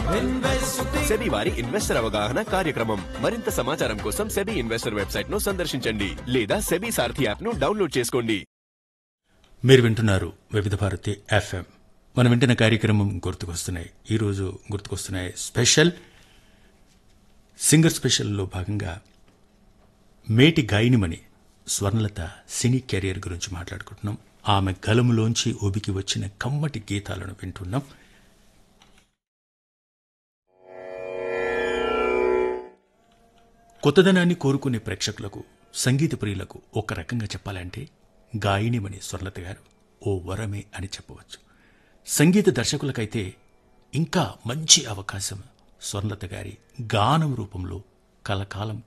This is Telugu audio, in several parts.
సెబీ వారి ఇన్వెస్టర్ అవగాహన కార్యక్రమం. మరింత సమాచారం కోసం సెబీ ఇన్వెస్టర్ వెబ్సైట్ ను సందర్శించండి లేదా సెబీ సారథి యాప్ ను డౌన్లోడ్ చేసుకోండి. మీరు వింటున్నారు వివిధ భారతి ఎఫ్ఎం. మనం వింటున్న కార్యక్రమం గుర్తుకొస్తున్నాయి. ఈరోజు గుర్తుకొస్తున్నాయి స్పెషల్ సింగర్ స్పెషల్లో భాగంగా మేటి గాయనిమణి స్వర్ణలత సినీ కెరియర్ గురించి మాట్లాడుకుంటున్నాం. ఆమె గలములోంచి ఉబికి వచ్చిన కమ్మటి గీతాలను వింటున్నాం. కొత్తదనాన్ని కోరుకునే ప్రేక్షకులకు, సంగీత ప్రియులకు ఒక రకంగా చెప్పాలంటే గాయనిమణి స్వర్ణలత గారు ఓ వరమే అని చెప్పవచ్చు. సంగీత దర్శకులకైతే ఇంకా మంచి అవకాశం స్వర్ణలత గారి గానం రూపంలో కలకాలం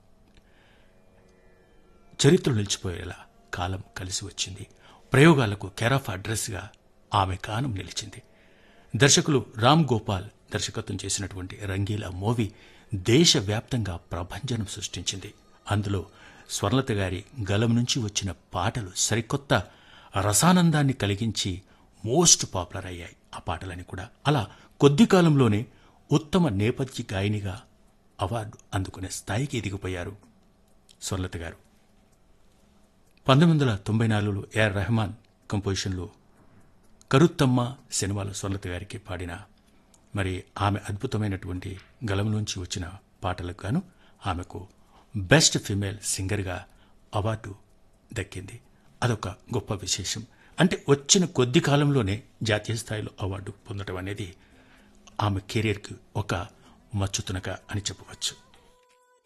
చరిత్రలో నిలిచిపోయేలా కాలం కలిసి వచ్చింది. ప్రయోగాలకు కేరాఫ్ అడ్రస్గా ఆమె గానం నిలిచింది. దర్శకులు రామ్ గోపాల్ దర్శకత్వం చేసినటువంటి రంగీలా మూవీ దేశవ్యాప్తంగా ప్రభంజనం సృష్టించింది. అందులో స్వర్ణలత గారి గలం నుంచి వచ్చిన పాటలు సరికొత్త రసానందాన్ని కలిగించి మోస్ట్ పాపులర్ అయ్యాయి ఆ పాటలని కూడా. అలా కొద్ది కాలంలోనే ఉత్తమ నేపథ్య గాయనిగా అవార్డు అందుకునే స్థాయికి ఎదిగిపోయారు స్వర్ణలత గారు. 1994లో ఏఆర్ రెహమాన్ కంపోజిషన్లో కరుత్తమ్మ సినిమాలో స్వర్ణలత గారికి పాడిన మరి ఆమె అద్భుతమైనటువంటి గలంలోంచి వచ్చిన పాటలకు గాను ఆమెకు బెస్ట్ ఫిమేల్ సింగర్గా అవార్డు దక్కింది. అదొక గొప్ప విశేషం. అంటే వచ్చిన కొద్ది కాలంలోనే జాతీయ స్థాయిలో అవార్డు పొందడం అనేది ఆమె కెరీర్కి ఒక మచ్చుతునక అని చెప్పవచ్చు.